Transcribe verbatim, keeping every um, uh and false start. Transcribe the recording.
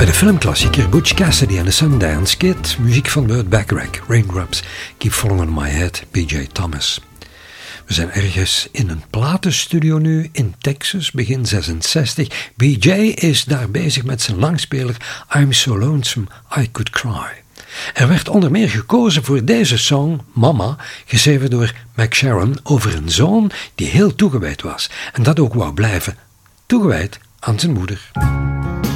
filmklassieker Butch Cassidy en de Sundance Kid, muziek van Burt Bacharach, Raindrops Keep Falling on My Head, P J Thomas. We zijn ergens in een platenstudio nu in Texas, begin zesenzestig. B J is daar bezig met zijn langspeler I'm So Lonesome I Could Cry. Er werd onder meer gekozen voor deze song, Mama, geschreven door Mac Sharon over een zoon die heel toegewijd was en dat ook wou blijven, toegewijd aan zijn moeder.